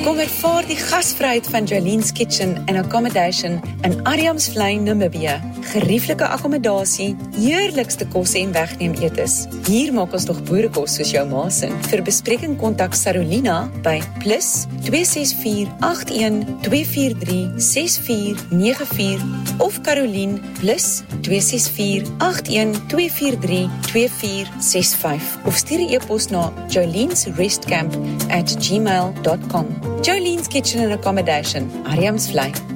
Kom ervaar die gasvryheid van Jolene's Kitchen and Accommodation in Adamsvlei, Namibië. Gerieflike akkommodasie, heerlikste kosse en wegneem etes. Hier maak ons nog boerekos soos jou ma se. Vir bespreking kontak Sarolina by +264 81 243 6494 of Caroline +264 81 243 2465 of stuur 'n e-pos na jolenesrestcamp@gmail.com. Jolene's Kitchen and Accommodation, Adamsvlei.